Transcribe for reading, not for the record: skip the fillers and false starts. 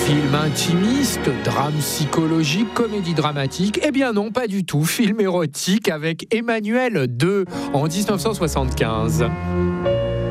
Film intimiste, drame psychologique, comédie dramatique? Eh bien non, pas du tout. Film érotique avec Emmanuel II en 1975.